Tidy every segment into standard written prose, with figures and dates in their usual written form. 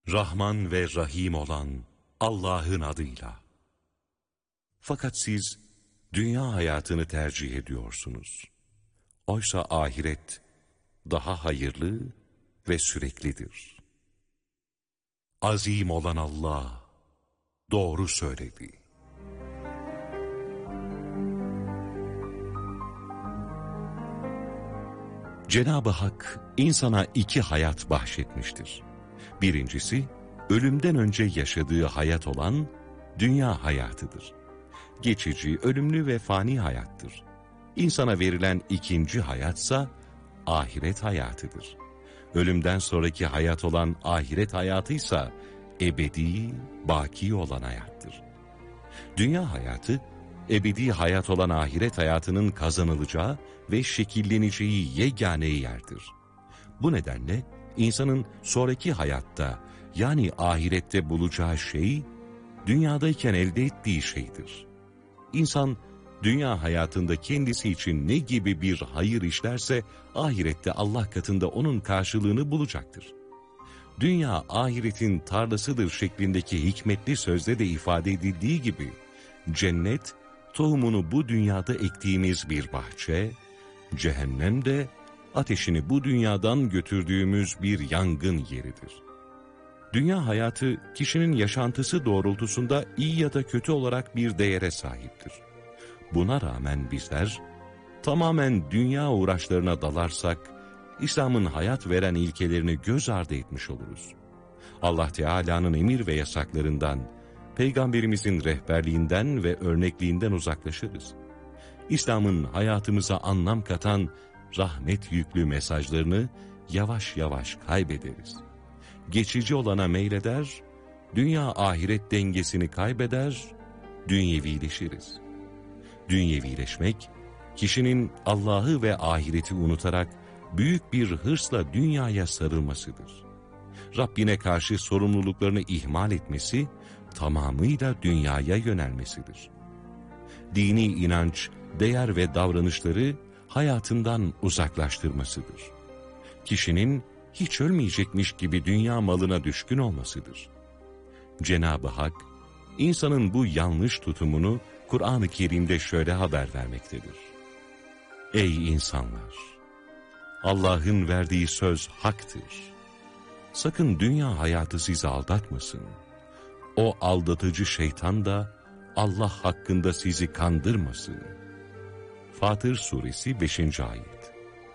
Rahman ve Rahim olan Allah'ın adıyla. Fakat siz dünya hayatını tercih ediyorsunuz. Oysa ahiret daha hayırlı ve süreklidir. Azim olan Allah doğru söyledi. Cenab-ı Hak insana 2 hayat bahşetmiştir. Birincisi, ölümden önce yaşadığı hayat olan dünya hayatıdır. Geçici, ölümlü ve fani hayattır. İnsana verilen 2. hayatsa ahiret hayatıdır. Ölümden sonraki hayat olan ahiret hayatıysa ebedi, baki olan hayattır. Dünya hayatı, ebedi hayat olan ahiret hayatının kazanılacağı ve şekilleneceği yegane yerdir. Bu nedenle insanın sonraki hayatta, yani ahirette bulacağı şey, dünyadayken elde ettiği şeydir. İnsan, dünya hayatında kendisi için ne gibi bir hayır işlerse, ahirette Allah katında onun karşılığını bulacaktır. Dünya ahiretin tarlasıdır şeklindeki hikmetli sözde de ifade edildiği gibi, cennet, tohumunu bu dünyada ektiğimiz bir bahçe, cehennem de ateşini bu dünyadan götürdüğümüz bir yangın yeridir. Dünya hayatı kişinin yaşantısı doğrultusunda iyi ya da kötü olarak bir değere sahiptir. Buna rağmen bizler tamamen dünya uğraşlarına dalarsak, İslam'ın hayat veren ilkelerini göz ardı etmiş oluruz. Allah Teala'nın emir ve yasaklarından, Peygamberimizin rehberliğinden ve örnekliğinden uzaklaşırız. İslam'ın hayatımıza anlam katan rahmet yüklü mesajlarını yavaş yavaş kaybederiz. Geçici olana meyleder, dünya ahiret dengesini kaybeder, dünyevileşiriz. Dünyevileşmek, kişinin Allah'ı ve ahireti unutarak büyük bir hırsla dünyaya sarılmasıdır. Rabbine karşı sorumluluklarını ihmal etmesi, tamamıyla dünyaya yönelmesidir. Dini inanç, değer ve davranışları hayatından uzaklaştırmasıdır. Kişinin hiç ölmeyecekmiş gibi dünya malına düşkün olmasıdır. Cenab-ı Hak, insanın bu yanlış tutumunu Kur'an-ı Kerim'de şöyle haber vermektedir. Ey insanlar! Allah'ın verdiği söz haktır. Sakın dünya hayatı sizi aldatmasın. O aldatıcı şeytan da Allah hakkında sizi kandırmasın. Fatır Suresi 5. Ayet.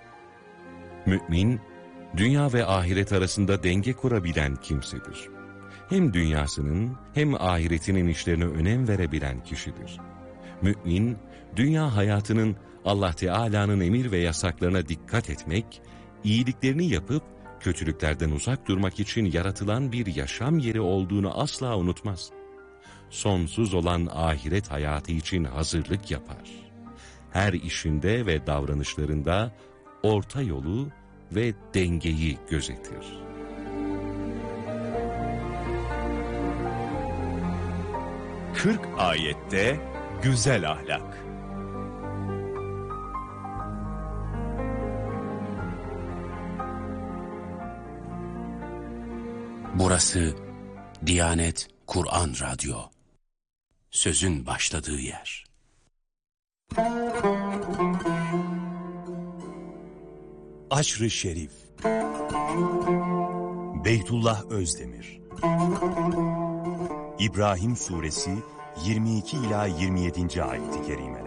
Mümin, dünya ve ahiret arasında denge kurabilen kimsedir. Hem dünyasının hem ahiretinin işlerine önem verebilen kişidir. Mümin, dünya hayatının Allah Teala'nın emir ve yasaklarına dikkat etmek, iyiliklerini yapıp kötülüklerden uzak durmak için yaratılan bir yaşam yeri olduğunu asla unutmaz. Sonsuz olan ahiret hayatı için hazırlık yapar. Her işinde ve davranışlarında orta yolu ve dengeyi gözetir. Kırk ayette güzel ahlak. Burası Diyanet Kur'an Radyo. Sözün başladığı yer. Aşr-ı Şerif. Beytullah Özdemir. İbrahim Suresi 22 ila 27. ayet-i kerime.